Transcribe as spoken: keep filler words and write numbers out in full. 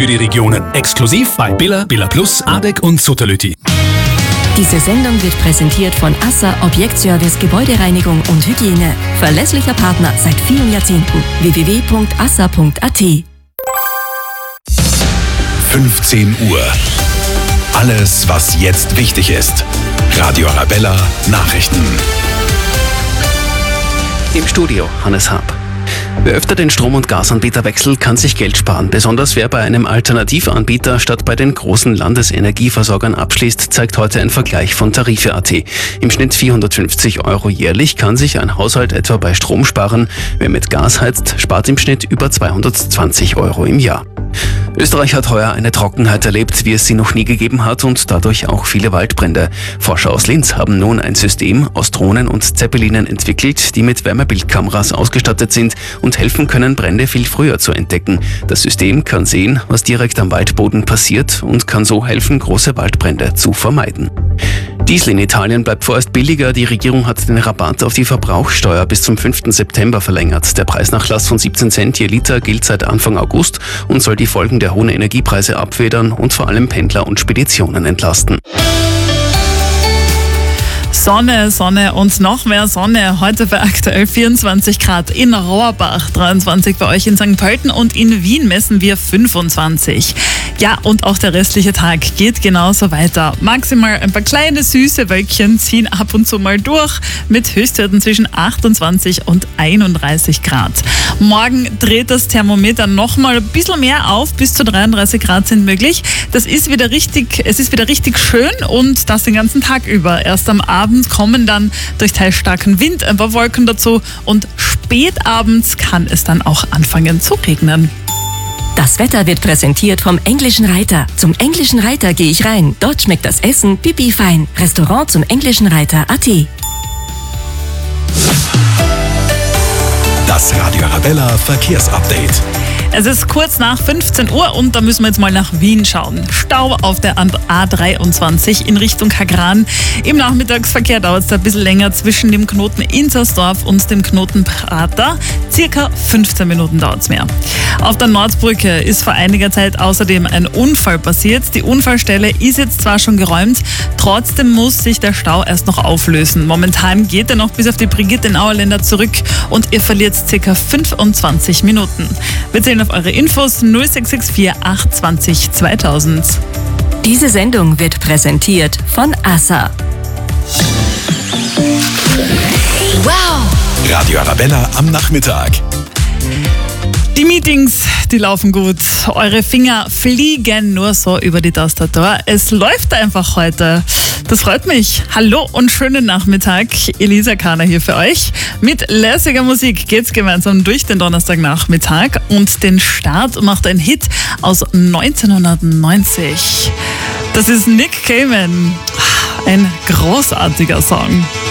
für die Regionen. Exklusiv bei Billa, Billa Plus, Adek und Sutterlütti. Diese Sendung wird präsentiert von Assa Objektservice Gebäudereinigung und Hygiene. Verlässlicher Partner seit vielen Jahrzehnten. w w w punkt assa punkt a t. fünfzehn Uhr. Alles, was jetzt wichtig ist. Radio Arabella Nachrichten. Im Studio Hannes Hab. Wer öfter den Strom- und Gasanbieter wechselt, kann sich Geld sparen. Besonders wer bei einem Alternativanbieter statt bei den großen Landesenergieversorgern abschließt, zeigt heute ein Vergleich von Tarife punkt a t. Im Schnitt vierhundertfünfzig Euro jährlich kann sich ein Haushalt etwa bei Strom sparen. Wer mit Gas heizt, spart im Schnitt über zweihundertzwanzig Euro im Jahr. Österreich hat heuer eine Trockenheit erlebt, wie es sie noch nie gegeben hat, und dadurch auch viele Waldbrände. Forscher aus Linz haben nun ein System aus Drohnen und Zeppelinen entwickelt, die mit Wärmebildkameras ausgestattet sind und helfen können, Brände viel früher zu entdecken. Das System kann sehen, was direkt am Waldboden passiert, und kann so helfen, große Waldbrände zu vermeiden. Diesel in Italien bleibt vorerst billiger. Die Regierung hat den Rabatt auf die Verbrauchssteuer bis zum fünften September verlängert. Der Preisnachlass von siebzehn Cent je Liter gilt seit Anfang August und soll die Folgen der hohen Energiepreise abfedern und vor allem Pendler und Speditionen entlasten. Sonne, Sonne und noch mehr Sonne. Heute bei aktuell vierundzwanzig Grad in Rohrbach, dreiundzwanzig bei euch in Sankt Pölten, und in Wien messen wir fünfundzwanzig. Ja, und auch der restliche Tag geht genauso weiter. Maximal ein paar kleine süße Wölkchen ziehen ab und zu mal durch mit Höchstwerten zwischen achtundzwanzig und einunddreißig Grad. Morgen dreht das Thermometer nochmal ein bisschen mehr auf, bis zu dreiunddreißig Grad sind möglich. Das ist wieder richtig, es ist wieder richtig schön, und das den ganzen Tag über. Erst am Abend kommen dann durch teils starken Wind ein paar Wolken dazu, und spätabends kann es dann auch anfangen zu regnen. Das Wetter wird präsentiert vom Englischen Reiter. Zum Englischen Reiter gehe ich rein. Dort schmeckt das Essen pipi fein. Restaurant zum Englischen Reiter punkt a t. Das Radio Arabella Verkehrsupdate. Es ist kurz nach fünfzehn Uhr, und da müssen wir jetzt mal nach Wien schauen. Stau auf der A dreiundzwanzig in Richtung Kagran. Im Nachmittagsverkehr dauert es ein bisschen länger zwischen dem Knoten Inzersdorf und dem Knoten Prater. Circa fünfzehn Minuten dauert es mehr. Auf der Nordbrücke ist vor einiger Zeit außerdem ein Unfall passiert. Die Unfallstelle ist jetzt zwar schon geräumt, trotzdem muss sich der Stau erst noch auflösen. Momentan geht er noch bis auf die Brigitte-Auerländer zurück, und ihr verliert circa fünfundzwanzig Minuten. Wir zählen auf eure Infos null sechs sechs vier acht zwanzig zweitausend. Diese Sendung wird präsentiert von Assa. Wow! Radio Arabella am Nachmittag. Die Meetings, die laufen gut. Eure Finger fliegen nur so über die Tastatur. Es läuft einfach heute. Das freut mich. Hallo und schönen Nachmittag. Elisa Kahner hier für euch. Mit lässiger Musik geht's gemeinsam durch den Donnerstagnachmittag, und den Start macht ein Hit aus neunzehnhundertneunzig. Das ist Nick Cayman. Ein großartiger Song.